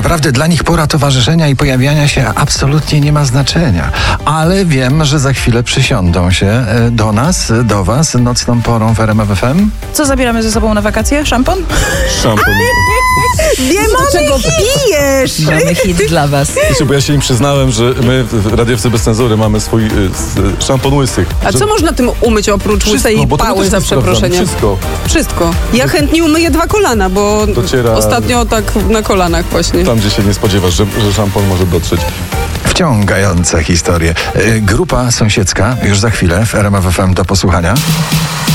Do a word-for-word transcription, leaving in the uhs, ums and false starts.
naprawdę dla nich pora towarzyszenia i pojawiania się absolutnie nie ma znaczenia. Ale wiem, że za chwilę przysiądą się e, do nas, do was nocną porą w R M F F M. Co zabieramy ze sobą na wakacje? Szampon? Szampon. Wiem, o czego pijesz! Mamy hit dla was. Wiecie, bo ja się im przyznałem, że my w Radiowcy Bez Cenzury mamy swój y, s- szampon łysych. A że co można tym umyć oprócz wszystko, łysej bo to pały, też za jest sprawdzone. przeproszeniem? Wszystko. Wszystko. Ja chętnie umyję dwa kolana, bo Dociera- ostatnio tak na kolanach właśnie. Tam, gdzie się nie spodziewasz, że, że szampon może dotrzeć. Wciągające historie. E, Grupa sąsiedzka już za chwilę w R M F F M do posłuchania.